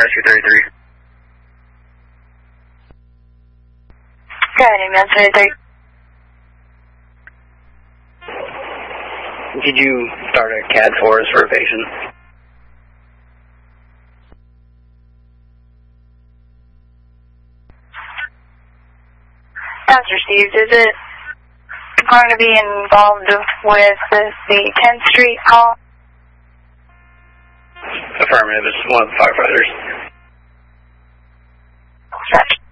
Rescue 33. Go ahead, ambulance 33. Could you start a CAD for us for a patient? That's received. Is it going to be involved with the 10th Street call? Affirmative. It's one of the firefighters. Stretch.